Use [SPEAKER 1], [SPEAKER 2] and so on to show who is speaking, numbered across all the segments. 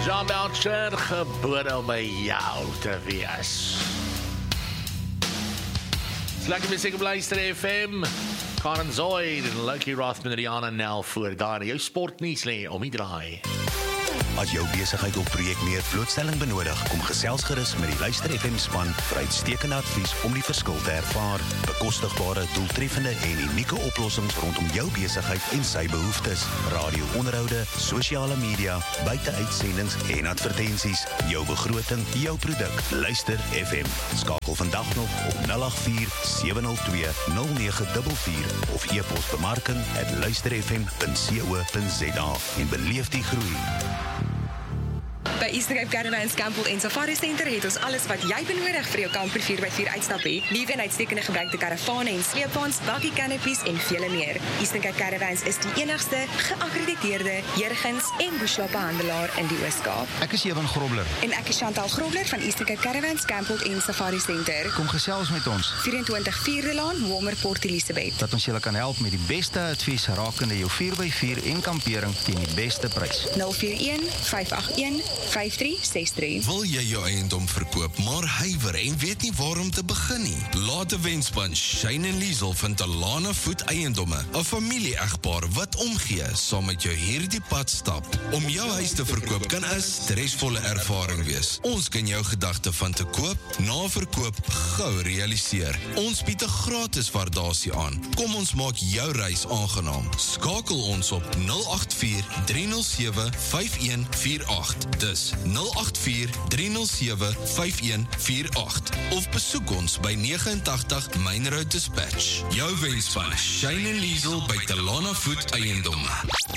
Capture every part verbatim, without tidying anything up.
[SPEAKER 1] Jean Belcher, gebore om by jou te wees. Dis lekker musiek op Luister F M. Karen Zoid en Lucky Rothman en Rihanna Nel voor daar. Jou sportnuus lê om die draai.
[SPEAKER 2] As jou besigheid of projek meer blootstelling benodig, kom gesels gerus met die Luister F M span vir uitstekende advies om die verskil te ervaar. Bekostigbare, doeltreffende en unieke oplossings rondom jou besigheid en sy behoeftes. Radio-onderhoude, sosiale media, buiteuitsendings en advertensies. Jou begroting, jou produk. Luister F M. Skakel vandag nog op nul agt vier sewe nul twee nul nege vier vier of e-pos bemarking at luisterfm punt co punt za en beleef die groei.
[SPEAKER 3] By Eastern Cape Caravans Campbell en Safari Center het ons alles wat jy benodig vir jou kamper vier by vier uitstap het. Nuwe en uitstekende gebruikte karavane en sleepwaens, bakkie canopies en vele meer. Eastern Cape Caravans is die enigste geakkrediteerde jurgens en bushloopbehandelaar in die Oos-Kaap.
[SPEAKER 4] Ek is Ewan Grobler.
[SPEAKER 3] En ek is Chantal Grobler van Eastern Cape Caravans Campbell en Safari Center.
[SPEAKER 4] Kom gesels met ons.
[SPEAKER 3] vyf twee vierde Laan, Walmer Port Elizabeth.
[SPEAKER 4] Dat ons julle kan help met die beste advies rakende jou vier by vier en kampering teen die beste prys.
[SPEAKER 3] nul vier een vyf agt een vyf drie ses drie.
[SPEAKER 5] Wil jy jou eiendom verkoop, maar huiwer en weet nie waarom te begin nie? Laat die wenspan Shane en Liesel van Talana Voet Eiendomme, 'n familie-egpaar wat omgee, saam met jou hierdie pad stap. Om jou huis te verkoop kan 'n stresvolle ervaring wees. Ons kan jou gedagte van te koop, na verkoop gou realiseer. Ons bied 'n gratis waardasie aan. Kom ons maak jou reis aangenaam. Skakel ons op nul agt vier drie nul sewe vyf een vier agt. Dis nul agt vier drie nul sewe vyf een vier agt of besoek ons by negenentagtig Main Road Dispatch. Jou wenspan Shane en Liesel by Talana Voet Eiendomme.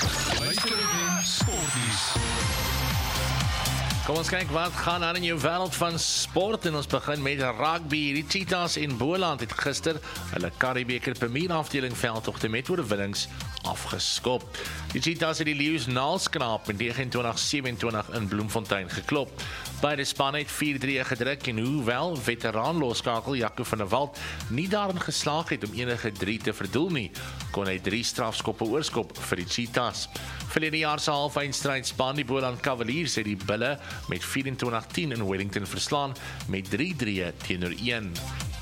[SPEAKER 1] Kom ons kyk wat gaan aan in jou wêreld van sport en ons begin met rugby. Die Cheetahs in Boland het gister hulle Currie-beker Premier afdeling veldtogte met oorwinnings afgeskop. Die Cheetahs het die Leeu's naalskraap met nege en twintig sewe en twintig in Bloemfontein geklop. Beide spanne het vier drie gedruk en hoewel veteraan loskakel Jaco van der Walt nie daarin geslaag het om enige drie te verdoel nie, kon hy drie strafskoppe oorskop vir die Cheetahs. Verlede jaar se halfeindstryd span die Boland Cavaliers het die Bulle met vyf en twintig tien in Wellington verslaan met drie drie teenoor een.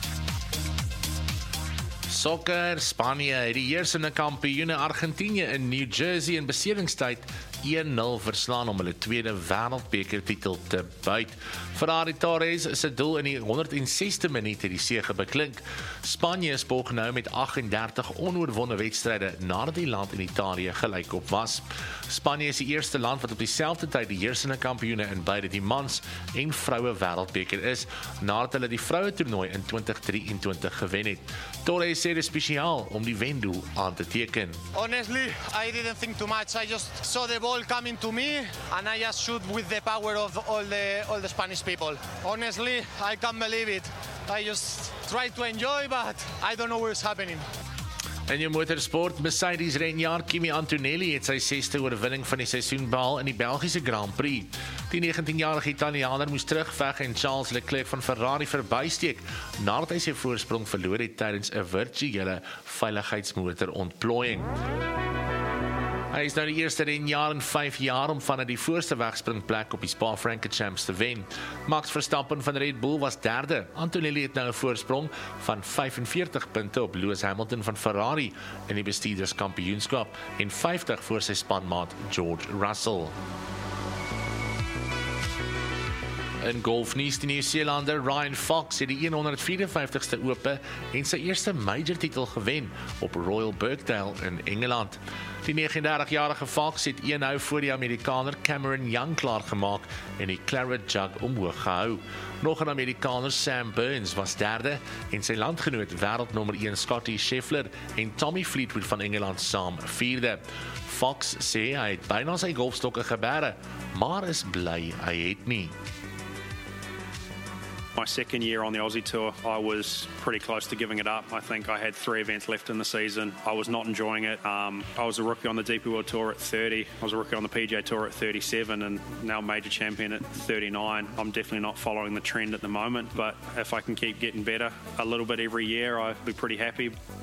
[SPEAKER 1] Sokker, Spanje het die heersende kampioene Argentinië in New Jersey in beseringstyd een nul verslaan om hulle tweede wêreldbeker titel te buit. Ferrari Torres se doel in die honderd en sesde minuut het die sege beklink. Spanje spog nou met agt en dertig onoorwonde wedstryde nadat die land in Italië gelykop was. Spanje is die eerste land wat op dieselfde tyd die heersende kampioene in beide die mans en vroue wêreldbeker is, nadat hulle die vroue toernooi in twintig drie en twintig gewen het. Torres sê dit is spesiaal om die wendoel aan te teken.
[SPEAKER 6] Honestly, I didn't think too much. I just saw the ball coming to me and I just shoot with the power of all the all the Spanish people. Honestly, I can't believe it. I just try to enjoy, but I don't know what's happening.
[SPEAKER 1] In jou motorsport, Mercedes renjaer Kimi Antonelli het sy sesde oorwinning van die seisoen behaal in die Belgiese Grand Prix. Die negentienjarige Italianer moes terugveg en Charles Leclerc van Ferrari verbysteek nadat hy sy voorsprong verloor het tydens 'n virtuele veiligheidsmotor-ontplooiing. Hy is nou die eerste renjaer in vyf jaar om vanuit die voorste wegspringplek op die Spa-Francorchamps te wen. Max Verstappen van Red Bull was derde. Antonelli het nou 'n voorsprong van vyfenveertig punte op Lewis Hamilton van Ferrari in die bestuurderskampioenskap en vyftig voor sy spanmaat George Russell. In golfnuus, die Nieu-Seelander Ryan Fox het die honderd vierenvyftigste Ope en sy eerste major titel gewen op Royal Birkdale in Engeland. Die negentig en dertigjarige Fox het een hou voor die Amerikaner Cameron Young klaargemaak en die Claret Jug omhoog gehou. Nog 'n Amerikaner, Sam Burns, was derde en sy landgenoot wêreldnommer een Scottie Scheffler en Tommy Fleetwood van Engeland saam vierde. Fox sê hy het byna sy golfstokke geberre, maar is bly hy het nie.
[SPEAKER 7] My second year on the Aussie Tour, I was pretty close to giving it up. I think I had three events left in the season. I was not enjoying it. Um, I was a rookie on the D P World Tour at thirty. I was a rookie on the P G A Tour at thirty-seven and now major champion at thirty-nine. I'm definitely not following the trend at the moment, but if I can keep getting better a little bit every year, I'll be pretty happy.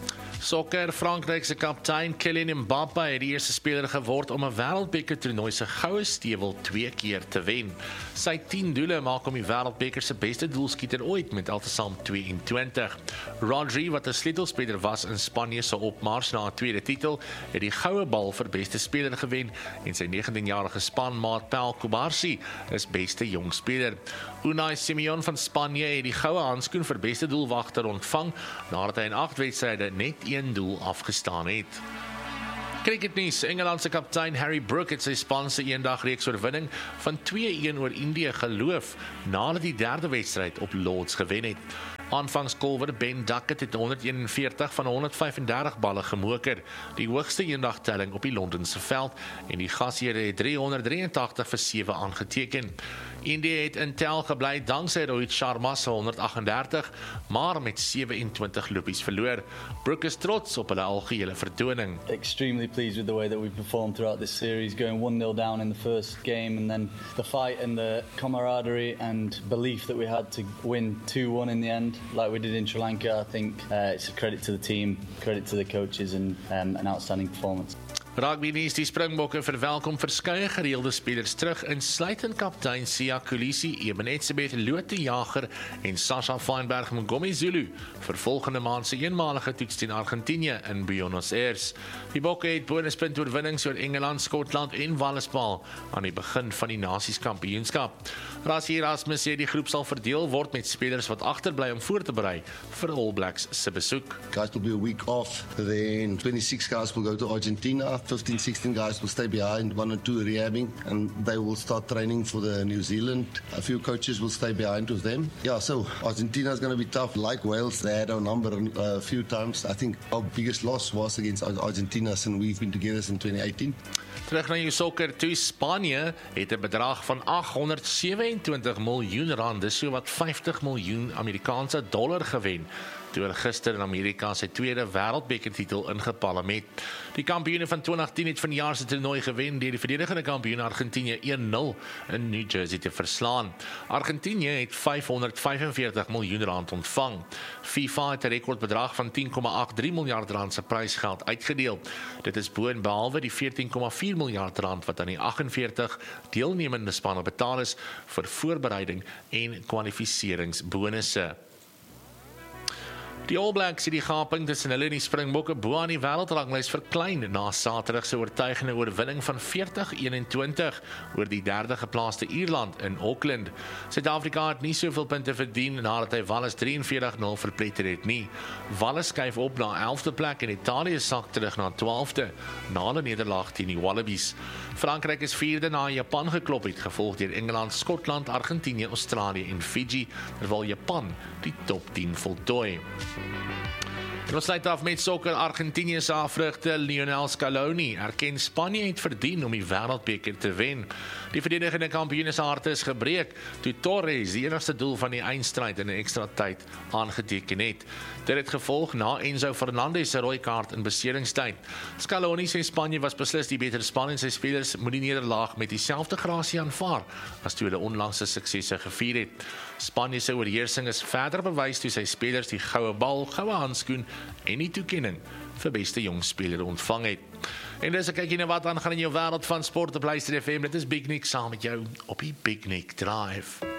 [SPEAKER 1] Sokker, Frankryk se kaptein Kylian Mbappé het die eerste speler geword om 'n wêreldbeker toernooi se goue stewel twee keer te wen. Sy tien doele maak hom die wêreldbeker se beste doelskieter ooit met altesaam tweeëntwintig. Rodri, wat 'n sleutelspeler was in Spanje se opmars na 'n tweede titel, het die goue bal vir beste speler gewen en sy negentienjarige spanmaat Pau Cubarsí is beste jong speler. Unai Simón van Spanje het die goue handskoen vir beste doelwagter ontvang nadat hy in agt wedstryde net een doel afgestaan het. Cricketnuus, Engeland se kaptein Harry Brook het sy span se eendagreeks oorwinning van twee-een oor Indië geloof nadat die derde wedstryd op Lords gewen het. Aanvangskolwer Ben Duckett het honderdeenenveertig van honderdvyfendertig balle gemoker, die hoogste eendagtelling op die Londense veld, en die gasheer het driehonderddrieëntagtig vir sewe aangeteken. Indië het in tel gebly danksy Rohit Sharma se honderdagtendertig, maar met sewe-en-twintig lopies verloor. Brook is trots op hulle algehele vertoning.
[SPEAKER 8] Extremely pleased with the way that we performed throughout this series, going one nil down in the first game, and then the fight and the camaraderie and belief that we had to win two one in the end, like we did in Sri Lanka. I think uh, it's a credit to the team, credit to the coaches, and um, an outstanding performance.
[SPEAKER 1] Rugby nuus, die Springbokke verwelkom verskeie gereelde spelers terug, insluitend kaptein Siya Kolisi, Ebenezebeth Lote Jager en Sasha Feinberg Mgomi Zulu vir volgende maand se eenmalige toets teen Argentinië in Buenos Aires. Die Bokke het bonuspunt oorwinnings oor Engeland, Skotland en Wales behaal aan die begin van die Nasies Kampioenskap. Rassie Erasmus sê die groep sal verdeel word met spelers wat agterbly om voor te berei vir All Blacks se besoek.
[SPEAKER 9] Guys will be a week off, then twenty-six guys will go to Argentina, fifteen, sixteen guys will stay behind, one or two rehabbing, and they will start training for the New Zealand. A few coaches will stay behind with them. Yeah, so Argentina is going to be tough. Like Wales, they had our number a few times. I think our biggest loss was against Argentina, since we've been together since twenty eighteen.
[SPEAKER 1] Terug na jou sokker toe, Spanje het 'n bedrag van aghonderdsewe-en-twintig miljoen rand, dis so wat vyftig miljoen Amerikaanse dollar gewen, toe hulle gister in Amerika sy tweede wêreldbekertitel ingepalm het. Die kampioene van twintig tien het vanjaar se toernooi gewen deur die verdedigende kampioen Argentinië een nul in New Jersey te verslaan. Argentinië het vyfhonderdvyfenveertig miljoen rand ontvang. FIFA het 'n rekordbedrag van tien komma agt drie miljard rand se prysgeld uitgedeel. Dit is bo en behalwe die veertien komma vier miljard rand wat aan die aggenveertig deelnemende spanne betaal is vir voorbereiding en kwalifikasieringsbonusse. Die All Blacks het die gaping tussen hulle en die Springbokke bo aan die wêreldranglys verklein na Saterdag se oortuigende oorwinning van veertig eenentwintig oor die derde geplaaste Ierland in Auckland. Suid-Afrika het nie soveel punte verdien nadat hy Wallis drieënveertig nul verpletter het nie. Wallis skuif op na elfde plek en Italië sak terug na twaalfde na 'n nederlaag teen die Wallabies. Frankryk is vierde na Japan geklop het, gevolg deur Engeland, Skotland, Argentinië, Australië en Fiji, terwyl Japan die top tien voltooi. En ons sluit af met sokker. Argentinië se afrigter Lionel Scaloni erken Spanje het verdien om die wêreldbeker te wen. Die verdedigende kampioene se harte is gebreek toe Torres die enigste doel van die eindstryd in 'n ekstra tyd aangeteken het. Dit het gevolg na Enzo Fernandez se rooi kaart in beseringstyd. Scaloni sê Spanje was beslis die beter span en sy spelers moet die nederlaag met dieselfde grasie aanvaar as toe hulle onlangse suksesse gevier het. Spanje se oorheersing is verder bewys toe sy spelers die goue bal, goue handskoen en die toekenning vir beste jong speler ontvang het. En dis 'n kykie na wat aangaan in jou wêreld van sport op Luister F M. Dit is Big Nick saam met jou op die Big Nick Drive.